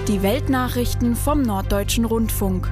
Die Weltnachrichten vom Norddeutschen Rundfunk.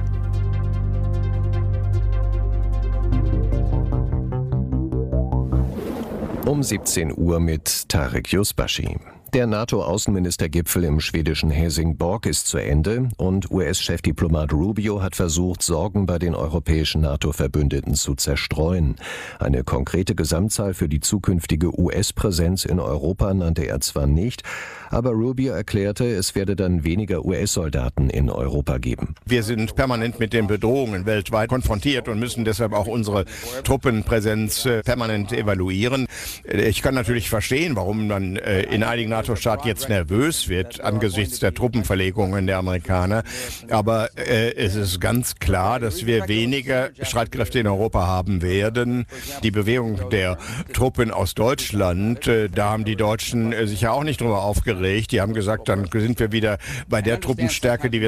Um 17 Uhr mit Tarek Yusbashi. Der NATO-Außenministergipfel im schwedischen Helsingborg ist zu Ende und US-Chefdiplomat Rubio hat versucht, Sorgen bei den europäischen NATO-Verbündeten zu zerstreuen. Eine konkrete Gesamtzahl für die zukünftige US-Präsenz in Europa nannte er zwar nicht, aber Rubio erklärte, es werde dann weniger US-Soldaten in Europa geben. Wir sind permanent mit den Bedrohungen weltweit konfrontiert und müssen deshalb auch unsere Truppenpräsenz permanent evaluieren. Ich kann natürlich verstehen, warum man in einigen NATO-Staaten jetzt nervös wird angesichts der Truppenverlegungen der Amerikaner. Aber es ist ganz klar, dass wir weniger Streitkräfte in Europa haben werden. Die Bewegung der Truppen aus Deutschland, da haben die Deutschen sich ja auch nicht drüber aufgeregt. Die haben gesagt, dann sind wir wieder bei der Truppenstärke, die wir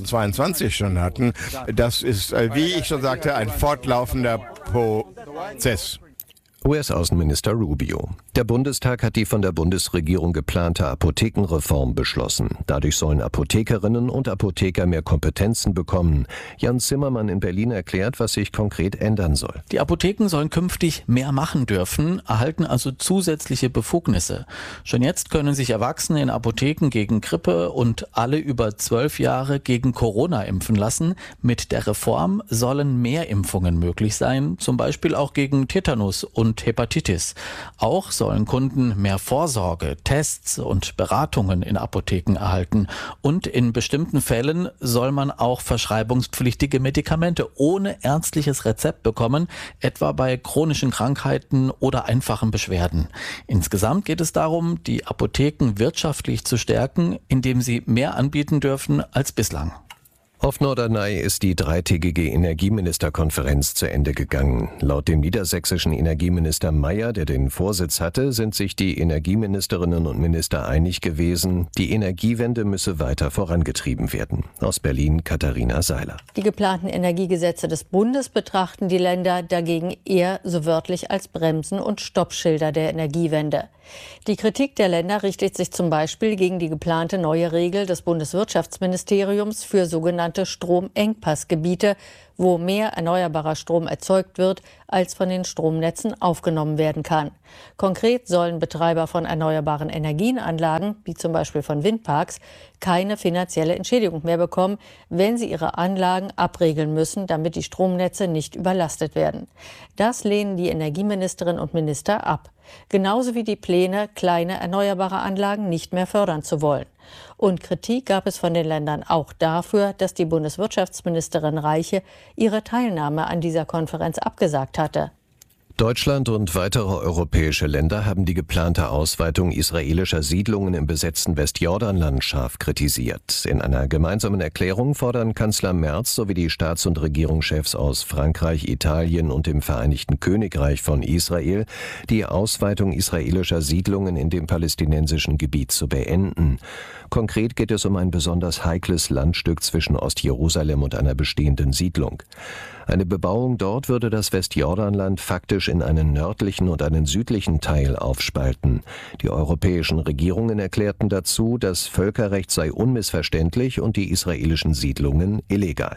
2022 schon hatten. Das ist, wie ich schon sagte, ein fortlaufender Prozess. US-Außenminister Rubio. Der Bundestag hat die von der Bundesregierung geplante Apothekenreform beschlossen. Dadurch sollen Apothekerinnen und Apotheker mehr Kompetenzen bekommen. Jan Zimmermann in Berlin erklärt, was sich konkret ändern soll. Die Apotheken sollen künftig mehr machen dürfen, erhalten also zusätzliche Befugnisse. Schon jetzt können sich Erwachsene in Apotheken gegen Grippe und alle über 12 Jahre gegen Corona impfen lassen. Mit der Reform sollen mehr Impfungen möglich sein, zum Beispiel auch gegen Tetanus und Hepatitis. Auch sollen Kunden mehr Vorsorge, Tests und Beratungen in Apotheken erhalten. Und in bestimmten Fällen soll man auch verschreibungspflichtige Medikamente ohne ärztliches Rezept bekommen, etwa bei chronischen Krankheiten oder einfachen Beschwerden. Insgesamt geht es darum, die Apotheken wirtschaftlich zu stärken, indem sie mehr anbieten dürfen als bislang. Auf Norderney ist die dreitägige Energieministerkonferenz zu Ende gegangen. Laut dem niedersächsischen Energieminister Mayer, der den Vorsitz hatte, sind sich die Energieministerinnen und Minister einig gewesen, die Energiewende müsse weiter vorangetrieben werden. Aus Berlin Katharina Seiler. Die geplanten Energiegesetze des Bundes betrachten die Länder dagegen eher so wörtlich als Bremsen und Stoppschilder der Energiewende. Die Kritik der Länder richtet sich zum Beispiel gegen die geplante neue Regel des Bundeswirtschaftsministeriums für sogenannte Stromengpassgebiete, wo mehr erneuerbarer Strom erzeugt wird, als von den Stromnetzen aufgenommen werden kann. Konkret sollen Betreiber von erneuerbaren Energienanlagen, wie zum Beispiel von Windparks, keine finanzielle Entschädigung mehr bekommen, wenn sie ihre Anlagen abregeln müssen, damit die Stromnetze nicht überlastet werden. Das lehnen die Energieministerinnen und Minister ab. Genauso wie die Pläne, kleine erneuerbare Anlagen nicht mehr fördern zu wollen. Und Kritik gab es von den Ländern auch dafür, dass die Bundeswirtschaftsministerin Reiche ihre Teilnahme an dieser Konferenz abgesagt hatte. Deutschland und weitere europäische Länder haben die geplante Ausweitung israelischer Siedlungen im besetzten Westjordanland scharf kritisiert. In einer gemeinsamen Erklärung fordern Kanzler Merz sowie die Staats- und Regierungschefs aus Frankreich, Italien und dem Vereinigten Königreich von Israel, die Ausweitung israelischer Siedlungen in dem palästinensischen Gebiet zu beenden. Konkret geht es um ein besonders heikles Landstück zwischen Ostjerusalem und einer bestehenden Siedlung. Eine Bebauung dort würde das Westjordanland faktisch in einen nördlichen und einen südlichen Teil aufspalten. Die europäischen Regierungen erklärten dazu, das Völkerrecht sei unmissverständlich und die israelischen Siedlungen illegal.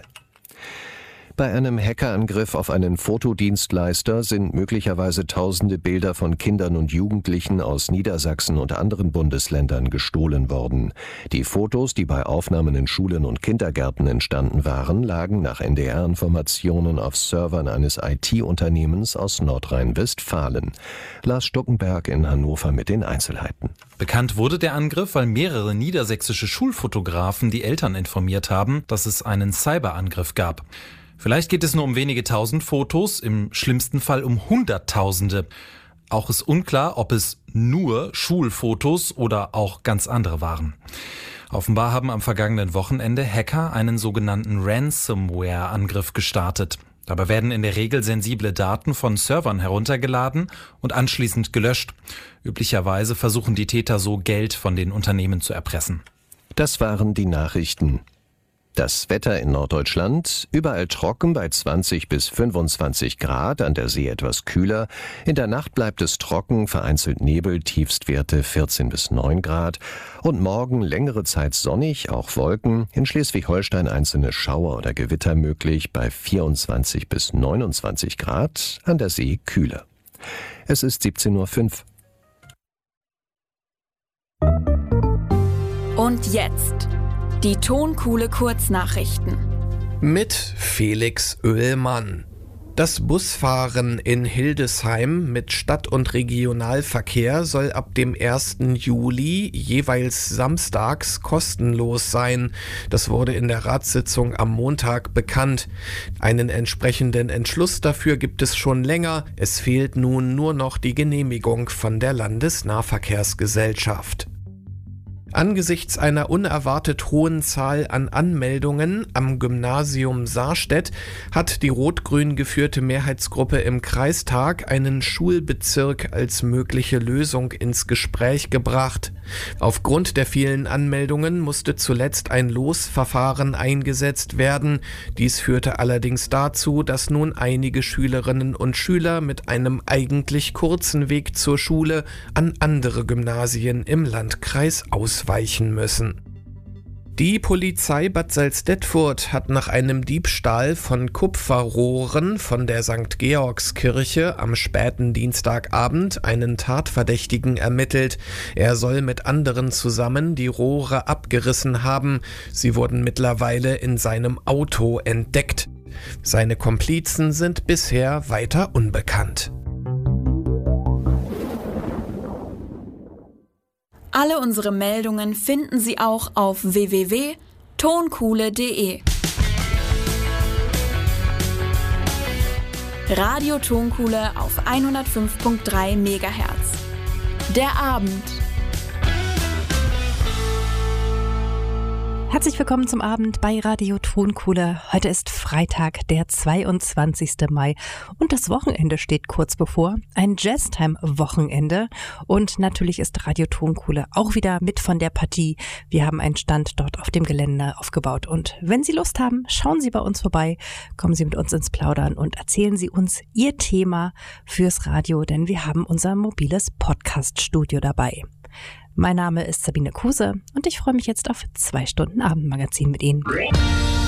Bei einem Hackerangriff auf einen Fotodienstleister sind möglicherweise tausende Bilder von Kindern und Jugendlichen aus Niedersachsen und anderen Bundesländern gestohlen worden. Die Fotos, die bei Aufnahmen in Schulen und Kindergärten entstanden waren, lagen nach NDR-Informationen auf Servern eines IT-Unternehmens aus Nordrhein-Westfalen. Lars Stuckenberg in Hannover mit den Einzelheiten. Bekannt wurde der Angriff, weil mehrere niedersächsische Schulfotografen die Eltern informiert haben, dass es einen Cyberangriff gab. Vielleicht geht es nur um wenige tausend Fotos, im schlimmsten Fall um Hunderttausende. Auch ist unklar, ob es nur Schulfotos oder auch ganz andere waren. Offenbar haben am vergangenen Wochenende Hacker einen sogenannten Ransomware-Angriff gestartet. Dabei werden in der Regel sensible Daten von Servern heruntergeladen und anschließend gelöscht. Üblicherweise versuchen die Täter so, Geld von den Unternehmen zu erpressen. Das waren die Nachrichten. Das Wetter in Norddeutschland: überall trocken bei 20 bis 25 Grad, an der See etwas kühler. In der Nacht bleibt es trocken, vereinzelt Nebel, Tiefstwerte 14 bis 9 Grad. Und morgen längere Zeit sonnig, auch Wolken. In Schleswig-Holstein einzelne Schauer oder Gewitter möglich bei 24 bis 29 Grad, an der See kühler. Es ist 17:05 Uhr. Und jetzt die Tonkuhle Kurznachrichten. Mit Felix Oehlmann. Das Busfahren in Hildesheim mit Stadt- und Regionalverkehr soll ab dem 1. Juli jeweils samstags kostenlos sein. Das wurde in der Ratssitzung am Montag bekannt. Einen entsprechenden Entschluss dafür gibt es schon länger. Es fehlt nun nur noch die Genehmigung von der Landesnahverkehrsgesellschaft. Angesichts einer unerwartet hohen Zahl an Anmeldungen am Gymnasium Saarstedt hat die rot-grün geführte Mehrheitsgruppe im Kreistag einen Schulbezirk als mögliche Lösung ins Gespräch gebracht. Aufgrund der vielen Anmeldungen musste zuletzt ein Losverfahren eingesetzt werden. Dies führte allerdings dazu, dass nun einige Schülerinnen und Schüler mit einem eigentlich kurzen Weg zur Schule an andere Gymnasien im Landkreis ausweichen müssen. Die Polizei Bad Salzdetfurt hat nach einem Diebstahl von Kupferrohren von der St. Georgskirche am späten Dienstagabend einen Tatverdächtigen ermittelt. Er soll mit anderen zusammen die Rohre abgerissen haben. Sie wurden mittlerweile in seinem Auto entdeckt. Seine Komplizen sind bisher weiter unbekannt. Alle unsere Meldungen finden Sie auch auf www.tonkuhle.de. Radio Tonkuhle auf 105.3 MHz. Der Abend. Herzlich willkommen zum Abend bei Radio Tonkuhle. Heute ist Freitag, der 22. Mai und das Wochenende steht kurz bevor. Ein Jazztime-Wochenende und natürlich ist Radio Tonkuhle auch wieder mit von der Partie. Wir haben einen Stand dort auf dem Gelände aufgebaut und wenn Sie Lust haben, schauen Sie bei uns vorbei, kommen Sie mit uns ins Plaudern und erzählen Sie uns Ihr Thema fürs Radio, denn wir haben unser mobiles Podcast-Studio dabei. Mein Name ist Sabine Kuse und ich freue mich jetzt auf 2 Stunden Abendmagazin mit Ihnen.